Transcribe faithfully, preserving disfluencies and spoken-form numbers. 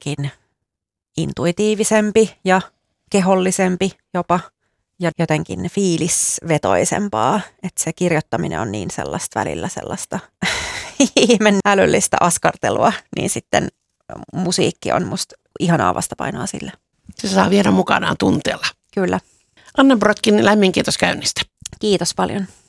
jotenkin intuitiivisempi ja kehollisempi jopa ja jotenkin fiilisvetoisempaa. Että se kirjoittaminen on niin sellaista välillä sellaista ihmen älyllistä askartelua, niin sitten musiikki on musta ihanaa vastapainoa sille. Se saa viedä mukanaan tunteella. Kyllä. Anna Brodkin, lämmin kiitos käynnistä. Kiitos paljon.